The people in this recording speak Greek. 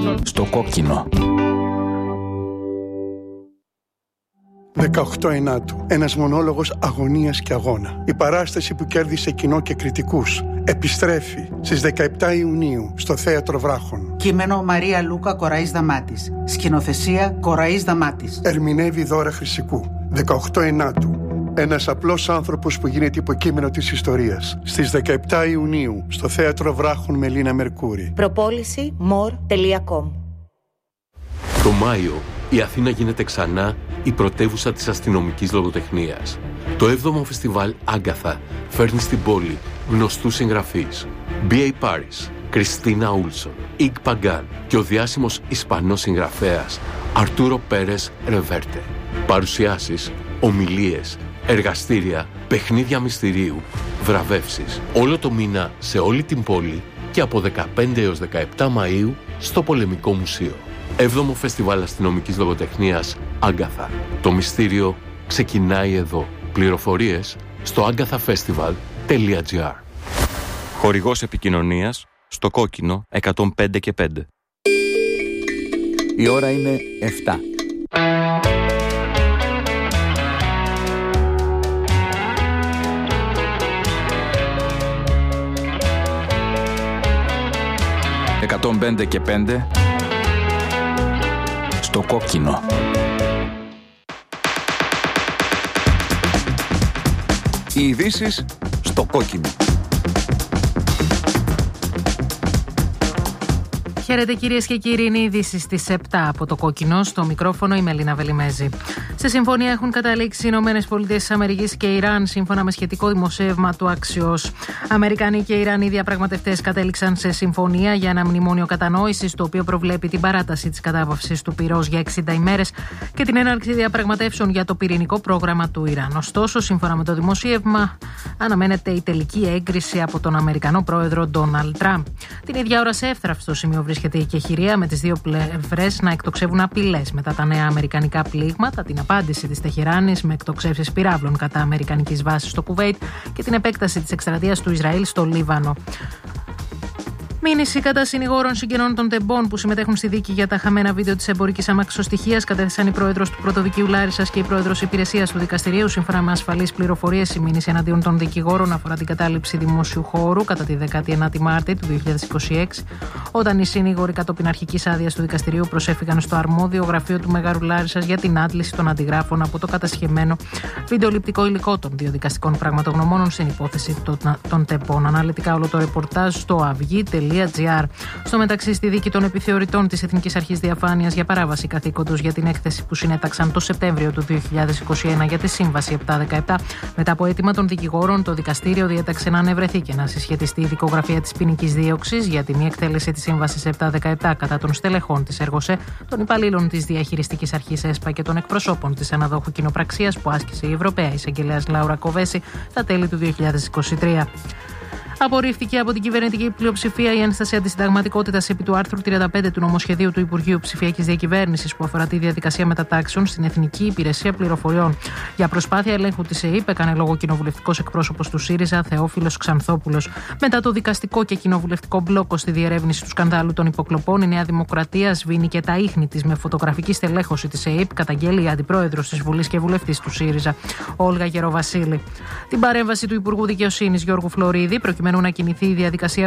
Στο κόκκινο. 18 Ενάτου. Ένας μονόλογος αγωνίας και αγώνα. Η παράσταση που κέρδισε κοινό και κριτικούς επιστρέφει στις 17 Ιουνίου στο Θέατρο Βράχων. Κείμενο Μαρία Λούκα Κοραής Δαμάτης. Σκηνοθεσία Κοραής Δαμάτης. Ερμηνεύει Δώρα Χρυσικού. 18 Ενάτου. Ένας απλός άνθρωπος που γίνεται υποκείμενο της ιστορίας. Στις 17 Ιουνίου στο Θέατρο Βράχων με Λίνα Μερκούρη. Προπόληση more.com. Το Μάιο η Αθήνα γίνεται ξανά η πρωτεύουσα της αστυνομικής λογοτεχνίας. Το 7ο φεστιβάλ Άγκαθα φέρνει στην πόλη γνωστούς συγγραφείς. B.A. Paris, Κριστίνα Ούλσον, Ιγ Παγκάν και ο διάσημος Ισπανός συγγραφέας Αρτούρο Πέρες Ρεβέρτε. Παρουσιάσεις, ομιλίες, εργαστήρια, παιχνίδια μυστηρίου, βραβεύσεις. Όλο το μήνα σε όλη την πόλη και από 15 έως 17 Μαΐου στο Πολεμικό Μουσείο. 7ο Φεστιβάλ Αστυνομικής Λογοτεχνίας Άγκαθα. Το μυστήριο ξεκινάει εδώ. Πληροφορίες στο agathafestival.gr. Χορηγός επικοινωνίας στο κόκκινο 105 και 5. Η ώρα είναι 7. «105 και 5» στο κόκκινο. Οι ειδήσεις στο κόκκινο. Χαίρετε κυρίες και κύριοι, είναι οι ειδήσεις στις 7 από το κόκκινο. Στο μικρόφωνο η Μελίνα Βελιμέζη. Σε συμφωνία έχουν καταλήξει οι ΗΠΑ και Ιράν, σύμφωνα με σχετικό δημοσίευμα του Axios. Αμερικανοί και Ιρανοί διαπραγματευτές κατέληξαν σε συμφωνία για ένα μνημόνιο κατανόησης, το οποίο προβλέπει την παράταση της κατάπαυσης του πυρός για 60 ημέρες και την έναρξη διαπραγματεύσεων για το πυρηνικό πρόγραμμα του Ιράν. Ωστόσο, σύμφωνα με το δημοσίευμα, αναμένεται η τελική έγκριση από τον Αμερικανό πρόεδρο Ντόναλντ Τραμπ. Την ίδια ώρα, σε εύθραυστο σημείο βρίσκεται η κεχηρία, με τις δύο πλευρές να εκτοξεύουν απειλές μετά τα νέα αμερικανικά πλήγματα, την απάντηση της Τεχεράνης με εκτοξεύσεις πυράβλων κατά αμερικανικής βάσης στο Κουβέιτ και την επέκταση της εκστρατείας του Ισραήλ στο Λίβανο. Μήνυση κατά συνηγόρων συγγενών των τεμπών που συμμετέχουν στη δίκη για τα χαμένα βίντεο της εμπορικής αμαξοστοιχίας κατέθεσαν η πρόεδρος του Πρωτοδικείου Λάρισσας και η πρόεδρος υπηρεσίας του δικαστηρίου. Σύμφωνα με ασφαλείς πληροφορίες, η μήνυση εναντίον των δικηγόρων αφορά την κατάληψη δημόσιου χώρου κατά τη 19η Μάρτη του 2026, όταν οι συνήγοροι κατόπιν αρχικής άδειας του δικαστηρίου προσέφηκαν στο αρμόδιο γραφείο του Μεγάρου Λάρισσας για την άντληση των αντιγράφων από το κατασχεμένο βιντεοληπτικό υλικό των δύο δικαστικών πραγματογνωμόνων στην υπόθεση των τεμπών. Αναλυτικά όλο το ρεπορτάζ στο avygi.gr. Στο μεταξύ, στη δίκη των επιθεωρητών της Εθνικής Αρχής Διαφάνειας για παράβαση καθήκοντος για την έκθεση που συνέταξαν το Σεπτέμβριο του 2021 για τη Σύμβαση 717, μετά από αίτημα των δικηγόρων, το δικαστήριο διέταξε να ανευρεθεί και να συσχετιστεί η δικογραφία της ποινικής δίωξης για τη μη εκτέλεση της Σύμβασης 717 κατά των στελεχών της ΕΡΓΟΣΕ, των υπαλλήλων της Διαχειριστικής Αρχής ΕΣΠΑ και των εκπροσώπων της αναδόχου κοινοπραξίας που άσκησε η Ευρωπαία Εισαγγελέας Λάουρα Κοβέση στα τέλη του 2023. Απορρίφθηκε από την κυβερνητική πλειοψηφία η ένσταση αντισυνταγματικότητας επί του άρθρου 35 του νομοσχεδίου του Υπουργείου Ψηφιακής Διακυβέρνησης που αφορά τη διαδικασία μετατάξεων στην Εθνική Υπηρεσία Πληροφοριών. Για προσπάθεια ελέγχου της ΕΕΠ έκανε λόγο κοινοβουλευτικός εκπρόσωπος του ΣΥΡΙΖΑ, Θεόφιλος Ξανθόπουλος. Μετά το δικαστικό και κοινοβουλευτικό μπλόκο στη διερεύνηση του σκανδάλου των υποκλοπών, η Νέα Δημοκρατία σβήνει και τα ίχνη της με φωτογραφική στελέχωση της ΕΕΠ, καταγγέλει η αντιπρόεδρος της Βουλής και βουλευτής του ΣΥΡΙΖΑ, Όλγα Γεροβασίλη. Την παρέμβαση του Υπουργού Δικαιοσύνης Γιώργου Φλωρίδη, προκειμένου να κινηθεί η διαδικασία